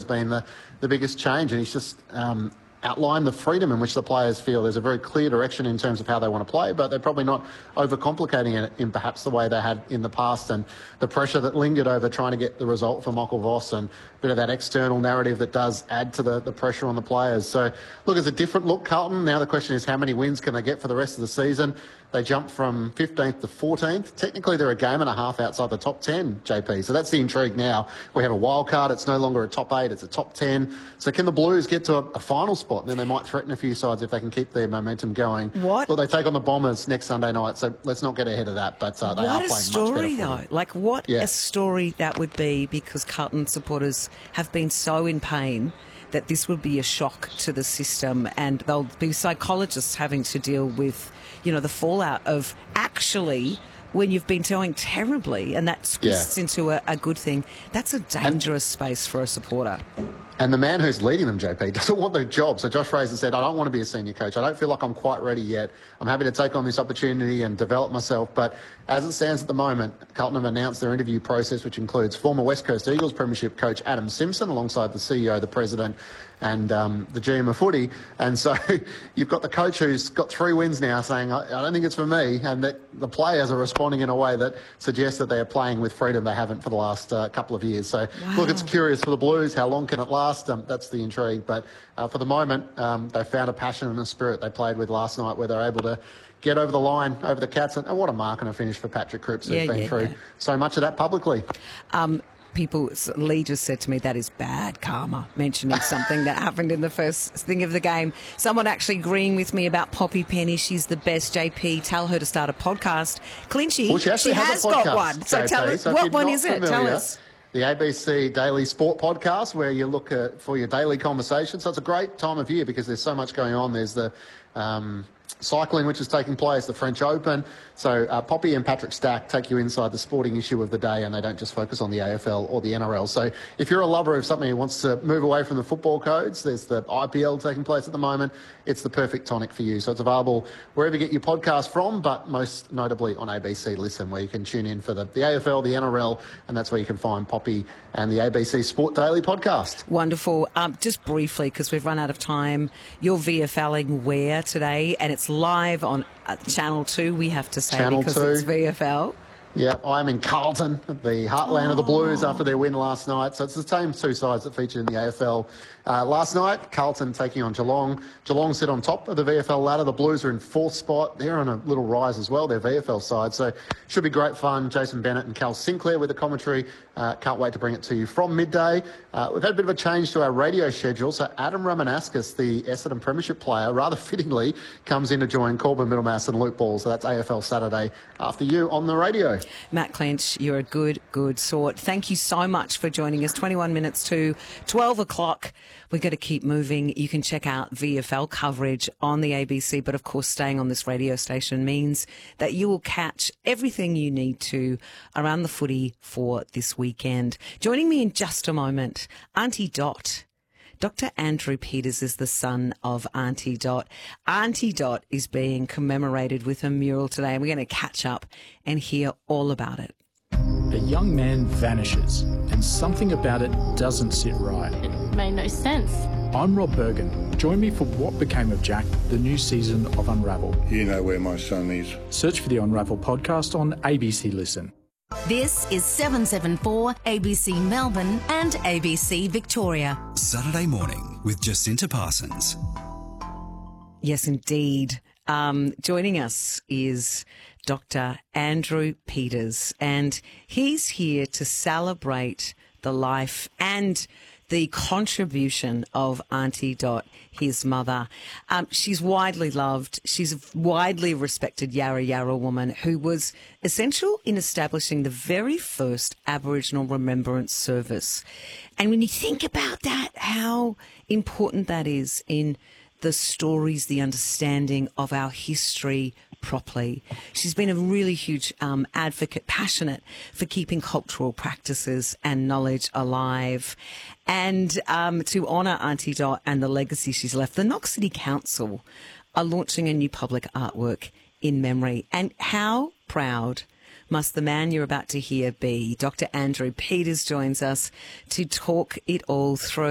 been the biggest change, and he's just outlined the freedom in which the players feel. There's a very clear direction in terms of how they want to play, but they're probably not overcomplicating it in perhaps the way they had in the past, and the pressure that lingered over trying to get the result for Michael Voss, and a bit of that external narrative that does add to the pressure on the players. So, look, it's a different look, Carlton. Now the question is, how many wins can they get for the rest of the season? They jumped from 15th to 14th. Technically, they're a game and a half outside the top 10, JP. So that's the intrigue now. We have a wild card. It's no longer a top 8. It's a top 10. So can the Blues get to a final spot? And then they might threaten a few sides if they can keep their momentum going. What? Well, they take on the Bombers next Sunday night. So let's not get ahead of that. But they are playing much better. What a story, though. Like, what a story that would be, because Carlton supporters have been so in pain that this would be a shock to the system, and they'll be psychologists having to deal with, you know, the fallout of actually when you've been doing terribly and that twists into a good thing. That's a dangerous space for a supporter. And the man who's leading them, JP, doesn't want the job. So Josh Fraser said, I don't want to be a senior coach. I don't feel like I'm quite ready yet. I'm happy to take on this opportunity and develop myself. But as it stands at the moment, Carlton have announced their interview process, which includes former West Coast Eagles premiership coach Adam Simpson, alongside the CEO, the president, and the GM of footy. And so you've got the coach who's got 3 wins now saying, I don't think it's for me. And that the players are responding in a way that suggests that they are playing with freedom they haven't for the last couple of years. So, look, it's curious for the Blues. How long can it last? That's the intrigue. But for the moment, they found a passion and a spirit they played with last night, where they're able to get over the line, over the Cats. And what a mark and a finish for Patrick Cripps, who's been through so much of that publicly. Lee just said to me, that is bad karma, mentioning something that happened in the first thing of the game. Someone actually agreeing with me about Poppy Penny. She's the best, JP. Tell her to start a podcast. Clinchy, well, she has got one. So JP, tell us, so what one is it? Tell us. The ABC Daily Sport Podcast, where you look for your daily conversation. So it's a great time of year because there's so much going on. There's the cycling, which is taking place, the French Open. So Poppy and Patrick Stack take you inside the sporting issue of the day, and they don't just focus on the AFL or the NRL. So if you're a lover of something who wants to move away from the football codes, there's the IPL taking place at the moment. It's the perfect tonic for you. So it's available wherever you get your podcast from, but most notably on ABC Listen, where you can tune in for the AFL, the NRL, and that's where you can find Poppy and the ABC Sport Daily Podcast. Wonderful. Just briefly, because we've run out of time, you're VFLing where today? And it's live on Channel 2, we have to say, Channel because 2. It's VFL. Yeah, I'm in Carlton, the heartland of the Blues, after their win last night. So it's the same 2 sides that featured in the AFL. Last night, Carlton taking on Geelong. Geelong sit on top of the VFL ladder. The Blues are in 4th spot. They're on a little rise as well, their VFL side. So should be great fun. Jason Bennett and Cal Sinclair with the commentary. Can't wait to bring it to you from midday. We've had a bit of a change to our radio schedule. So Adam Ramanauskas, the Essendon Premiership player, rather fittingly, comes in to join Corbin Middlemass and Luke Ball. So that's AFL Saturday after you on the radio. Matt Clinch, you're a good sort. Thank you so much for joining us. 21 minutes to 12 o'clock. We've got to keep moving. You can check out VFL coverage on the ABC, but of course staying on this radio station means that you will catch everything you need to around the footy for this weekend. Joining me in just a moment, Auntie Dot. Dr. Andrew Peters is the son of Auntie Dot. Auntie Dot is being commemorated with a mural today, and we're going to catch up and hear all about it. A young man vanishes, and something about it doesn't sit right. It made no sense. I'm Rob Bergen. Join me for What Became of Jack, the new season of Unravel. You know where my son is. Search for the Unravel podcast on ABC Listen. This is 774 ABC Melbourne and ABC Victoria. Saturday morning with Jacinta Parsons. Yes, indeed. Joining us is Dr. Andrew Peters, and he's here to celebrate the life and the contribution of Auntie Dot, his mother. She's widely loved. She's a widely respected Yarra Yarra woman who was essential in establishing the very first Aboriginal Remembrance Service. And when you think about that, how important that is in the stories, the understanding of our history properly. She's been a really huge advocate, passionate for keeping cultural practices and knowledge alive. And to honour Auntie Dot and the legacy she's left, the Knox City Council are launching a new public artwork in memory. And how proud must the man you're about to hear be? Dr. Andrew Peters joins us to talk it all through.